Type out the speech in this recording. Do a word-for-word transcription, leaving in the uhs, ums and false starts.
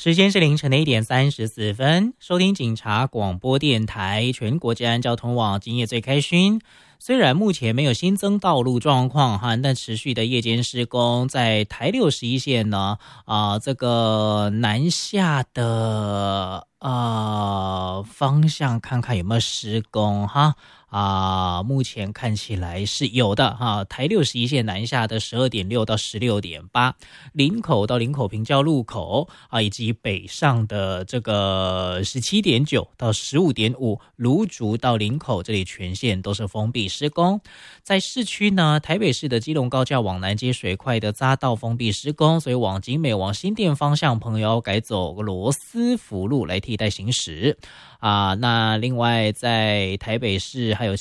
时间是凌晨的一点三十四分，收听警察广播电台全国治安交通网，今夜最开勋。虽然目前没有新增道路状况哈，但持续的夜间施工，在台六十一线呢，啊、呃，这个南下的呃方向看看有没有施工哈。啊、呃，目前看起来是有的哈。台六十一线南下的十二点六到十六点八，林口到林口平交路口啊，以及北上的这个十七点九到十五点五，芦竹到林口这里全线都是封闭施工。在市区呢，台北市的基隆高架往南接水块的匝道封闭施工，所以往景美往新店方向朋友改走罗斯福路来替代行驶。啊，那另外在台北市还有